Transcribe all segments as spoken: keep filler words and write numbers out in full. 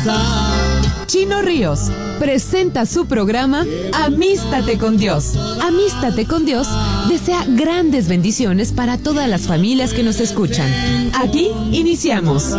Chino Ríos presenta su programa Amístate con Dios. Amístate con Dios desea grandes bendiciones para todas las familias que nos escuchan. Aquí iniciamos.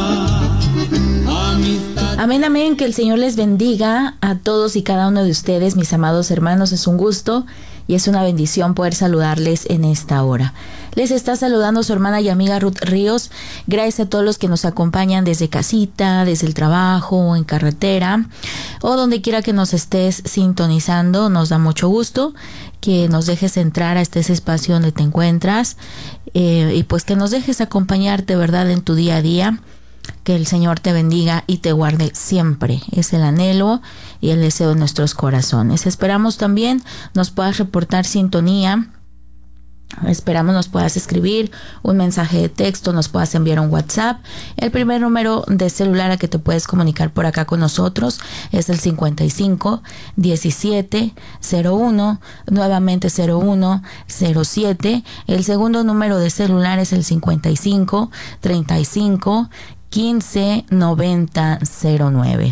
Amén, amén, que el Señor les bendiga a todos y cada uno de ustedes, mis amados hermanos. Es un gusto y es una bendición poder saludarles en esta hora. Les está saludando su hermana y amiga Ruth Ríos. Gracias a todos los que nos acompañan desde casita, desde el trabajo, en carretera o donde quiera que nos estés sintonizando. Nos da mucho gusto que nos dejes entrar a este espacio donde te encuentras eh, y pues que nos dejes acompañarte, ¿verdad?, en tu día a día. Que el Señor te bendiga y te guarde siempre. Es el anhelo y el deseo de nuestros corazones. Esperamos también nos puedas reportar sintonía. Esperamos nos puedas escribir un mensaje de texto, nos puedas enviar un WhatsApp. El primer número de celular a que te puedes comunicar por acá con nosotros es el cincuenta y cinco, diecisiete, cero uno, nuevamente cero uno, cero siete. El segundo número de celular es el cincuenta y cinco, treinta y cinco, quince, noventa, cero nueve.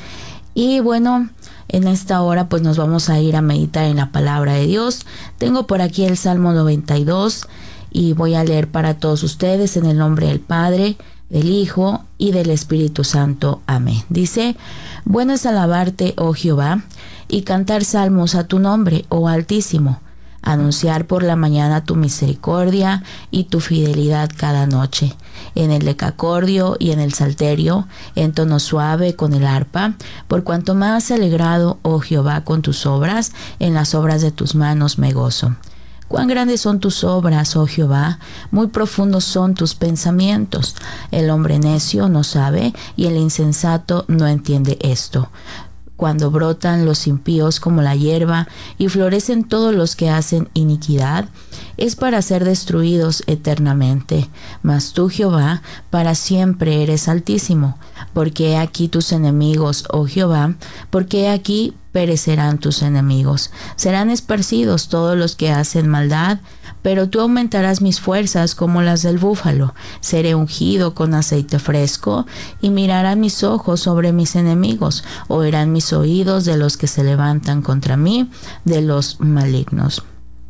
Y bueno, en esta hora pues nos vamos a ir a meditar en la palabra de Dios. Tengo por aquí el Salmo noventa y dos y voy a leer para todos ustedes en el nombre del Padre, del Hijo y del Espíritu Santo. Amén. Dice: bueno es alabarte, oh Jehová, y cantar salmos a tu nombre, oh Altísimo. Anunciar por la mañana tu misericordia y tu fidelidad cada noche, en el decacordio y en el salterio, en tono suave con el arpa, por cuanto me has alegrado, oh Jehová, con tus obras, en las obras de tus manos me gozo. Cuán grandes son tus obras, oh Jehová, muy profundos son tus pensamientos. El hombre necio no sabe y el insensato no entiende esto. Cuando brotan los impíos como la hierba y florecen todos los que hacen iniquidad, es para ser destruidos eternamente. Mas tú, Jehová, para siempre eres altísimo. Porque he aquí tus enemigos, oh Jehová, porque he aquí perecerán tus enemigos. Serán esparcidos todos los que hacen maldad, pero tú aumentarás mis fuerzas como las del búfalo. Seré ungido con aceite fresco y mirarán mis ojos sobre mis enemigos. Oirán mis oídos de los que se levantan contra mí, de los malignos.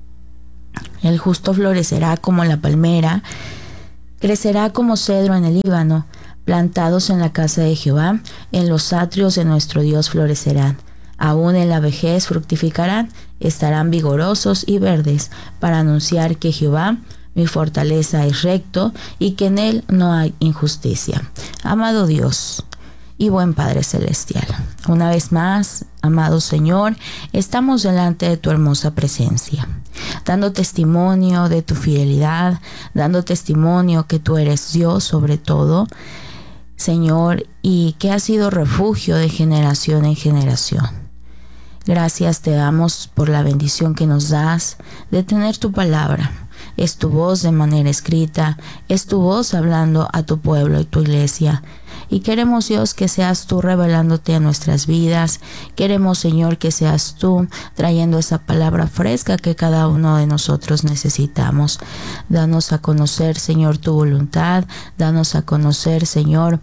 El justo florecerá como la palmera, crecerá como cedro en el Líbano. Plantados en la casa de Jehová, en los atrios de nuestro Dios florecerán. Aún en la vejez fructificarán, estarán vigorosos y verdes, para anunciar que Jehová, mi fortaleza, es recto y que en él no hay injusticia. Amado Dios y buen Padre Celestial, una vez más, amado Señor, estamos delante de tu hermosa presencia, dando testimonio de tu fidelidad, dando testimonio que tú eres Dios sobre todo, Señor, y que has sido refugio de generación en generación. Gracias te damos por la bendición que nos das de tener tu palabra. Es tu voz de manera escrita, es tu voz hablando a tu pueblo y tu iglesia. Y queremos, Dios, que seas tú revelándote a nuestras vidas. Queremos, Señor, que seas tú trayendo esa palabra fresca que cada uno de nosotros necesitamos. Danos a conocer, Señor, tu voluntad. Danos a conocer, Señor,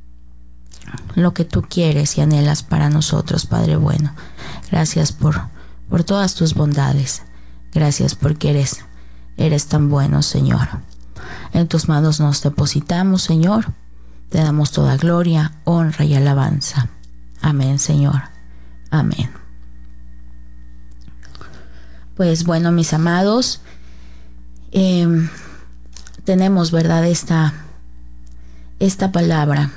lo que tú quieres y anhelas para nosotros, Padre bueno. Gracias por, por todas tus bondades. Gracias porque eres, eres tan bueno, Señor. En tus manos nos depositamos, Señor. Te damos toda gloria, honra y alabanza. Amén, Señor. Amén. Pues bueno, mis amados, eh, tenemos, ¿verdad?, esta, esta palabra.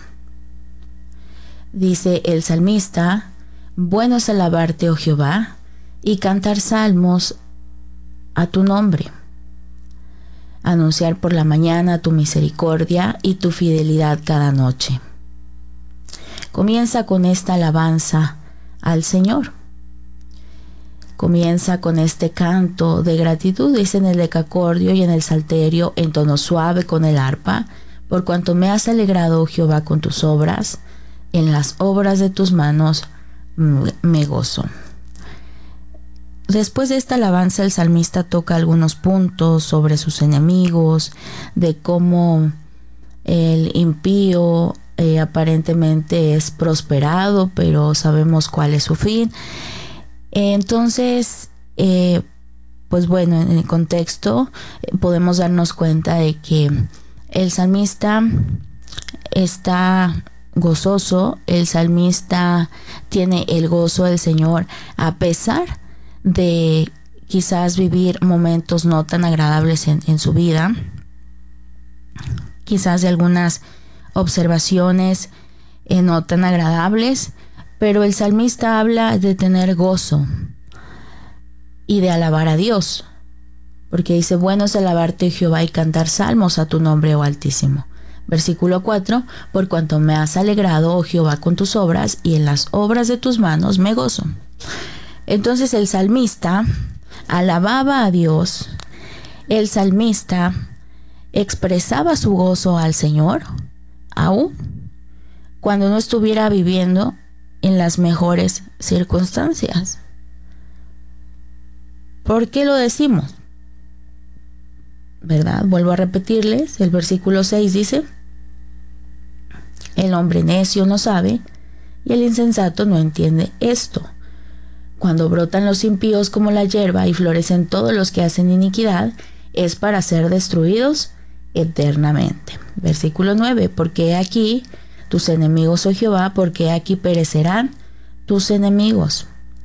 Dice el salmista: bueno es alabarte, oh Jehová, y cantar salmos a tu nombre. Anunciar por la mañana tu misericordia y tu fidelidad cada noche. Comienza con esta alabanza al Señor. Comienza con este canto de gratitud, dice en el decacordio y en el salterio, en tono suave con el arpa, por cuanto me has alegrado, oh Jehová, con tus obras, en las obras de tus manos me gozo. Después de esta alabanza, el salmista toca algunos puntos sobre sus enemigos, de cómo el impío eh, aparentemente es prosperado, pero sabemos cuál es su fin. Entonces, eh, pues bueno, en el contexto eh, podemos darnos cuenta de que el salmista está gozoso, el salmista tiene el gozo del Señor a pesar de quizás vivir momentos no tan agradables en, en su vida, quizás de algunas observaciones eh, no tan agradables, pero el salmista habla de tener gozo y de alabar a Dios, porque dice: bueno es alabarte, Jehová, y cantar salmos a tu nombre, oh Altísimo. Versículo cuatro: por cuanto me has alegrado, oh Jehová, con tus obras, y en las obras de tus manos me gozo. Entonces el salmista alababa a Dios, el salmista expresaba su gozo al Señor, aún cuando no estuviera viviendo en las mejores circunstancias. ¿Por qué lo decimos? ¿Verdad? Vuelvo a repetirles, el versículo seis dice: el hombre necio no sabe, y el insensato no entiende esto. Cuando brotan los impíos como la hierba y florecen todos los que hacen iniquidad, es para ser destruidos eternamente. Versículo nueve: porque he aquí tus enemigos, oh Jehová, porque he aquí perecerán tus enemigos.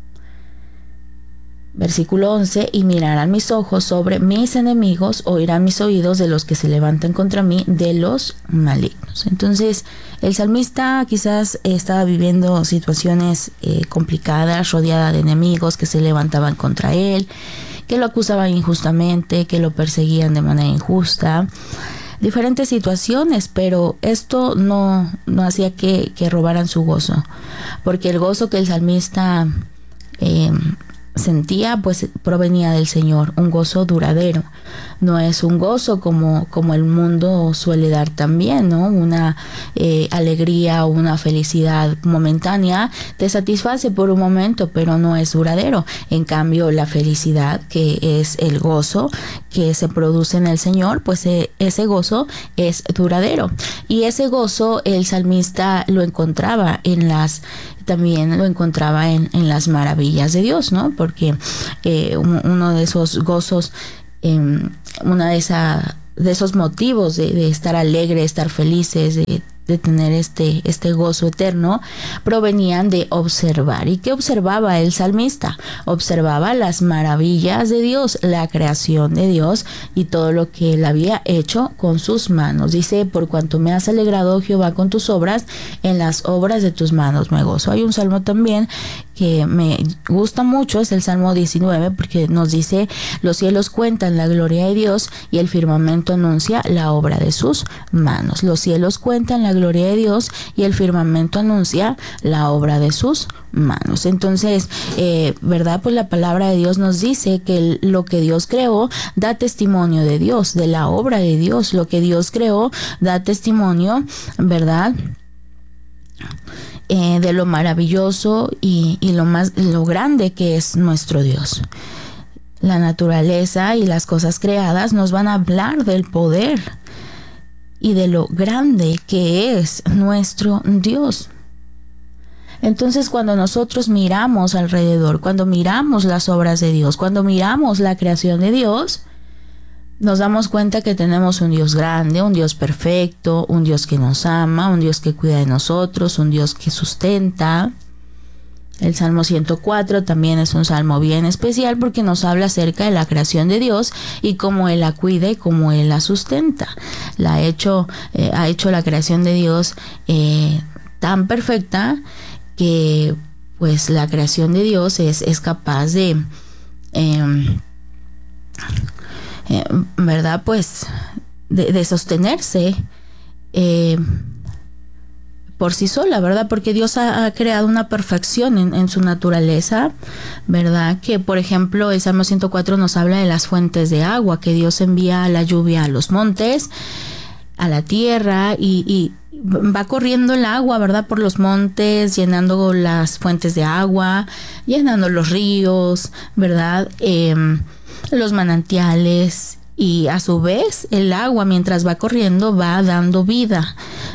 Versículo once: y mirarán mis ojos sobre mis enemigos, oirán mis oídos de los que se levantan contra mí, de los malignos. Entonces, el salmista quizás estaba viviendo situaciones eh, complicadas, rodeada de enemigos que se levantaban contra él, que lo acusaban injustamente, que lo perseguían de manera injusta, diferentes situaciones, pero esto no, no hacía que, que robaran su gozo, porque el gozo que el salmista eh, sentía pues provenía del Señor, un gozo duradero. No es un gozo como, como el mundo suele dar también, ¿no? Una eh, alegría o una felicidad momentánea te satisface por un momento, pero no es duradero. En cambio, la felicidad, que es el gozo que se produce en el Señor, pues eh, ese gozo es duradero. Y ese gozo el salmista lo encontraba en las también lo encontraba en, en las maravillas de Dios, ¿no? Porque eh, uno de esos gozos, eh, una de, esa, de esos motivos de, de estar alegre, estar felices, de, de tener este, este gozo eterno, provenían de observar. ¿Y qué observaba el salmista? Observaba las maravillas de Dios, la creación de Dios y todo lo que él había hecho con sus manos. Dice: por cuanto me has alegrado, Jehová, con tus obras, en las obras de tus manos me gozo. Hay un salmo también que me gusta mucho, es el Salmo diecinueve, porque nos dice: los cielos cuentan la gloria de Dios y el firmamento anuncia la obra de sus manos. Los cielos cuentan la gloria de Dios y el firmamento anuncia la obra de sus manos. Entonces, eh, ¿verdad? Pues la palabra de Dios nos dice que lo que Dios creó da testimonio de Dios, de la obra de Dios. Lo que Dios creó da testimonio, ¿verdad? Eh, de lo maravilloso y, y lo más, lo grande que es nuestro Dios. La naturaleza y las cosas creadas nos van a hablar del poder y de lo grande que es nuestro Dios. Entonces, cuando nosotros miramos alrededor, cuando miramos las obras de Dios, cuando miramos la creación de Dios, nos damos cuenta que tenemos un Dios grande, un Dios perfecto, un Dios que nos ama, un Dios que cuida de nosotros, un Dios que sustenta. El Salmo ciento cuatro también es un salmo bien especial porque nos habla acerca de la creación de Dios y cómo Él la cuida y cómo Él la sustenta. La ha hecho, eh, ha hecho la creación de Dios eh, tan perfecta que pues la creación de Dios es, es capaz de... Eh, Eh, ¿verdad? Pues de, de sostenerse eh, por sí sola, ¿verdad? Porque Dios ha, ha creado una perfección en, en su naturaleza, ¿verdad? Que, por ejemplo, el Salmo ciento cuatro nos habla de las fuentes de agua, que Dios envía la lluvia a los montes, a la tierra, y, y va corriendo el agua, ¿verdad? Por los montes, llenando las fuentes de agua, llenando los ríos, ¿verdad? Eh, los manantiales, y a su vez el agua, mientras va corriendo, va dando vida,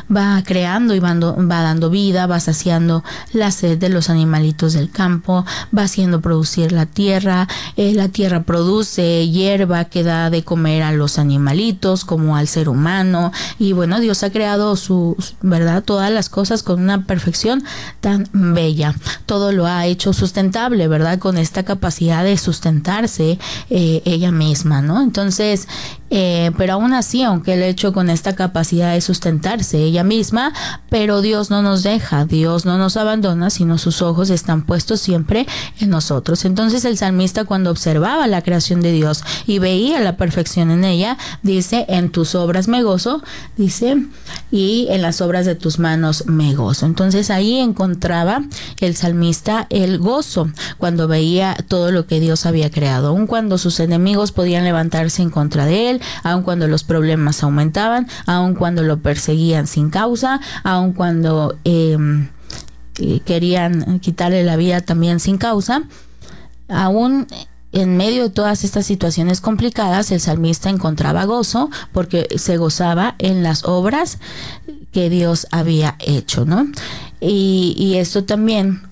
va creando y va, va dando vida, va saciando la sed de los animalitos del campo, va haciendo producir la tierra, eh, la tierra produce hierba que da de comer a los animalitos como al ser humano, y bueno, Dios ha creado su, verdad, todas las cosas con una perfección tan bella, todo lo ha hecho sustentable, verdad, con esta capacidad de sustentarse eh, ella misma, ¿no? Entonces, eh, pero aún así, aunque el hecho con esta capacidad de sustentarse ella misma, pero Dios no nos deja, Dios no nos abandona, sino sus ojos están puestos siempre en nosotros. Entonces el salmista, cuando observaba la creación de Dios y veía la perfección en ella, dice: en tus obras me gozo, dice, y en las obras de tus manos me gozo. Entonces ahí encontraba el salmista el gozo cuando veía todo lo que Dios había creado, aun cuando sus enemigos podían levantarse en contra de él, aun cuando los problemas aumentaban, aun cuando lo perseguían sin causa, aun cuando eh, querían quitarle la vida también sin causa, aún en medio de todas estas situaciones complicadas, el salmista encontraba gozo porque se gozaba en las obras que Dios había hecho, ¿no? Y, y esto también,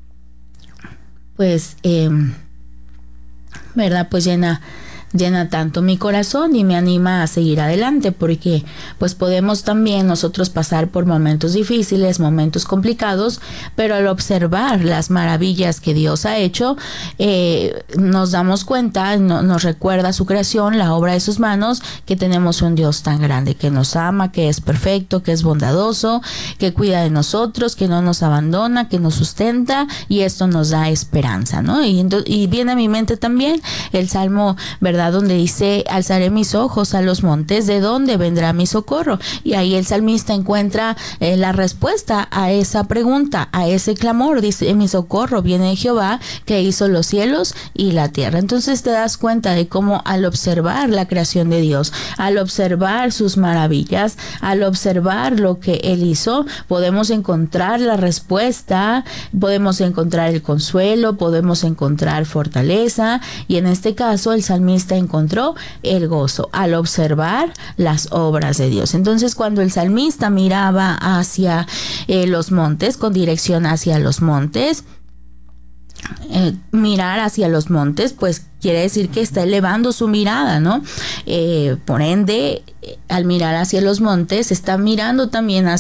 pues, eh, ¿verdad? Pues llena llena tanto mi corazón y me anima a seguir adelante, porque pues podemos también nosotros pasar por momentos difíciles, momentos complicados, pero al observar las maravillas que Dios ha hecho, eh, nos damos cuenta, no, nos recuerda su creación, la obra de sus manos, que tenemos un Dios tan grande, que nos ama, que es perfecto, que es bondadoso, que cuida de nosotros, que no nos abandona, que nos sustenta, y esto nos da esperanza, ¿no? Y, y viene a mi mente también el Salmo, ¿verdad?, donde dice: alzaré mis ojos a los montes, ¿de dónde vendrá mi socorro? Y ahí el salmista encuentra eh, la respuesta a esa pregunta, a ese clamor. Dice: mi socorro viene de Jehová, que hizo los cielos y la tierra. Entonces te das cuenta de cómo al observar la creación de Dios, al observar sus maravillas, al observar lo que Él hizo, podemos encontrar la respuesta, podemos encontrar el consuelo, podemos encontrar fortaleza, y en este caso el salmista encontró el gozo al observar las obras de Dios. Entonces, cuando el salmista miraba hacia eh, los montes, con dirección hacia los montes, Eh, mirar hacia los montes, pues quiere decir que está elevando su mirada, ¿no? Eh, por ende, al mirar hacia los montes, está mirando también hacia